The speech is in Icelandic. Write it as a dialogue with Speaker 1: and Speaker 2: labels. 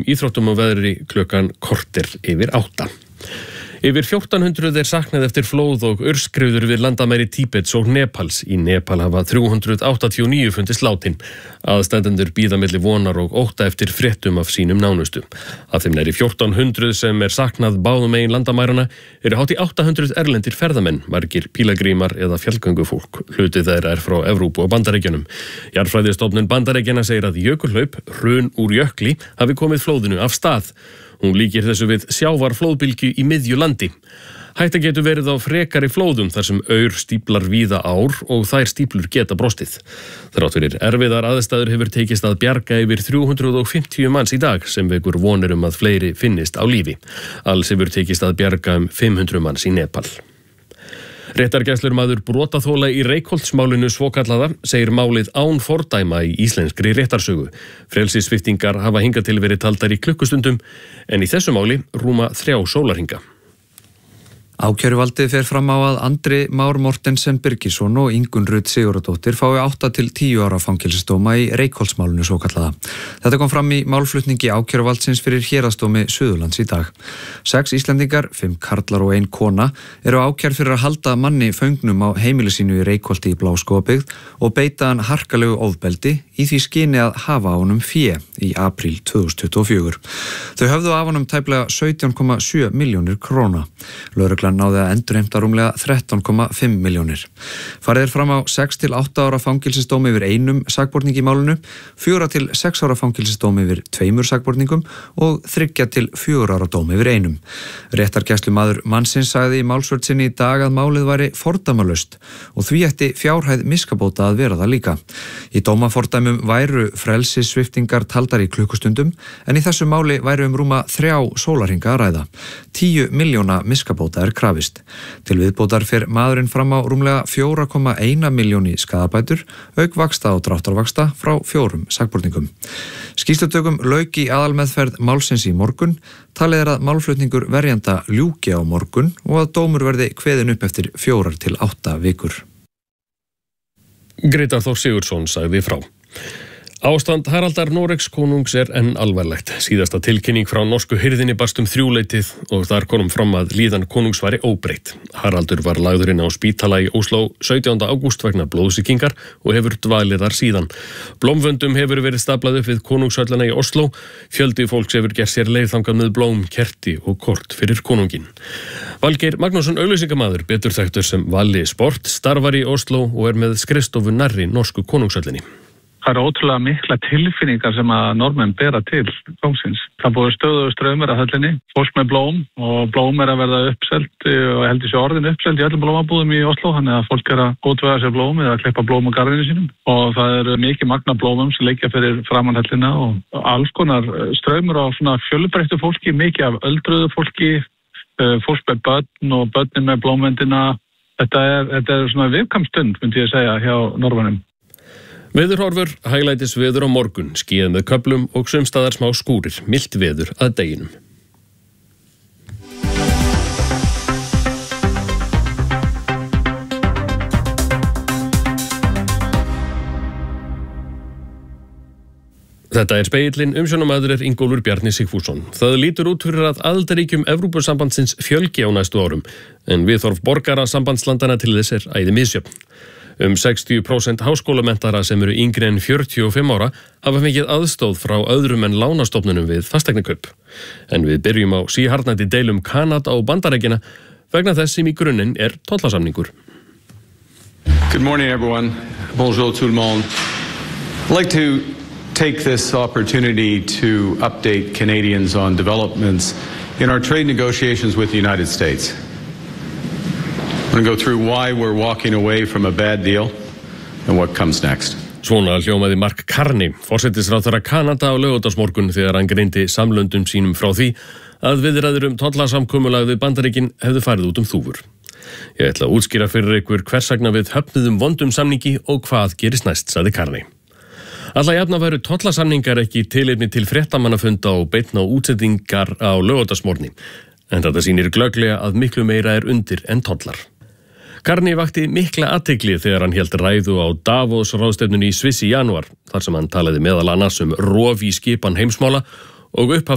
Speaker 1: íþróttum og veðri klukkan korter yfir 8. Yfir 1400 saknað eftir flóð og aurskriður við landamæri Tíbets og Nepals. Í Nepal hafa 389 fundist látin. Aðstandendur bíða milli vonar og ótta eftir fréttum af sínum nánustu. Af þeim nærri 1400 sem saknað báðum megin landamærana eru hátt í 800 erlendir ferðamenn, margir pílagrímar eða fjallgöngufólk. Hluti þeirra frá Evrópu og Bandaríkjunum. Jarðfræðistofnun Bandaríkjanna segir að jökulhlaup, hrun úr jökli, hafi komið flóðinu af stað. Hún líkir þessu við sjávarflóðbylgju í miðju landi. Hætta getur verið á frekari flóðum þar sem aur stíplar víða ár og þær stíplur geta brostið. Þrátt fyrir erfiðar aðstæður hefur tekist að bjarga yfir 350 manns í dag sem vekur vonir að fleiri finnist á lífi. Alls hefur tekist að bjarga 500 manns í Nepal. Réttargæslurmaður brotaþola í Reykholtsmálinu svokallaða segir málið án fordæma í íslenskri réttarsögu. Frelsissviptingar hafa hingað til verið taldar í klukkustundum en í þessu máli rúma 3 sólarhinga.
Speaker 2: Ákæruvaldið fer fram á að Andri Már Mortensen Birgisson og Ingunn Rut Sigurðardóttir fái 8 til 10 ára fangelsisdóma í Reykholtsmálinu svokallaða. Þetta kom fram í málflutningi ákæruvaldsins fyrir héraðsdómi Suðurlands í dag. 6 Íslendingar, 5 karlar og 1 kona eru ákærð fyrir að halda manni föngnum á heimili sínu í Reykholti í Bláskógabyggð og beita hann harkalegu ofbeldi í því skyni að hafa á honum fé í apríl 2024. Þau höfðu af honum tæplega 17,7 milljónir króna. Lögreglan náði að endurheimta rúmlega 13,5 milljónir. Farið er fram á 6 til 8 ára fangelsisdómi yfir einum sakborningi í málinu, 4 til 6 ára fangelsisdómi yfir 2 sakborningum og 3 til 4 ára dómi yfir einum. Réttargæslumaður mannsins sagði í málsvörn sinni í dag að málið væri fordæmalaust og því ætti fjárhæð miskabóta að vera það líka. Í dómafordæmum væru frelsissviptingar taldar í klukkustundum en í þessu máli væru rúma 3 sólarhinga að ræða. 10 milljóna miskabóta er krafist. Til viðbótar fer maðurinn fram á rúmlega 4,1 milljón í skaðabætur, auk vaxta og dráttarvaxta frá 4 sakborningum. Skýrslutökum lauk í aðalmeðferð málsins í morgun. Talið er að málflutningur verjanda ljúki á morgun og að dómur verði kveðinn upp eftir 4 til 8 vikur.
Speaker 1: Grétar Þór Sigurðsson sagði frá. Ástand Haraldar Noregskonungs er enn alvarlegt. Síðasta tilkynning frá norsku hirðinni barst 3-leytið og þar kom fram að líðan konungs væri óbreytt. Haraldur var lagður inn á spítala í Ósló 17. ágúst vegna blóðsýkingar og hefur dvalið þar síðan. Blómvöndum hefur verið staplað upp við konungshöllina í Ósló. Fjöldi fólks hefur gert sér leið þangað með blóm, kerti og kort fyrir konunginn. Valgeir Magnússon auglýsingamaður, betur þekktur sem Valli Sport, starfar í Ósló og er með skrifstofu nærri norsku konungshöllinni.
Speaker 3: Það eru ótrúlega mikla tilfinningar sem að normenn bera til kóngsins. Það búið stöðugur straumur að höllinni, fólk með blóm og blóm er að verða uppselt og heldur sér orðin uppselt í öllum blómabúðum í Ósló, þannig að fólk er að góðvega sér blóm eða að klippa blóm á garðinu sínum og það eru mikið magna blómum sem liggja fyrir framan höllina og alls konar straumur á svona fjölbreyttu fólki, mikið af öldruðu fólki, fólk með börn og börnin með blómvendina. Þetta er svona viðkvæm stund, myndi ég segja, hjá norrmönnum.
Speaker 1: Veðurhorfur, hæglætis veður á morgun, skýjað með köflum og sumstaðar smá skúrir, milt veður að deginum. Þetta er Spegillinn, umsjónarmaður er Ingólfur Bjarni Sigfússon. Það lítur út fyrir að aðildarríkjum Evrópusambandsins fjölgi á næstu árum, en viðhorf borgara sambandslandana til þess er æði misjöfn. 60% háskólamenntaðra sem eru yngri en 45 ára hafa fengið aðstoð frá öðrum en lánastofnunum við fasteignakaup. En við byrjum á síharðnandi deilum Kanada og Bandaríkjanna vegna þess sem í grunninn er tollasamningur.
Speaker 4: Good morning everyone. Bonjour tout le monde. I'd like to take this opportunity to update Canadians on developments in our trade negotiations with the United States. I'm going to go through why we're walking away from a bad deal and what comes next.
Speaker 1: Svona hljómaði Mark Carney, forsætisráðherra Kanada á laugardagsmorgun þegar hann greindi samlöndum sínum frá því að viðræður tollasamkomulag við Bandaríkin hefðu farið út þúfur. Ég ætla að útskýra fyrir ykkur hvers vegna við höfnuðum vondum samningi og hvað gerist næst, sagði Carney. Alla jafna væru tollasamningar ekki tilefni til fréttamannafunda og beinna útsetningar á laugardagsmorgni, en þetta sýnir glögglega að miklu meira er undir en tollar. Carney vakti mikla athygli þegar hann hélt ræðu á Davos ráðstefnunni í Sviss í janúar, þar sem hann talaði meðal annars rof í skipan heimsmála og upphaf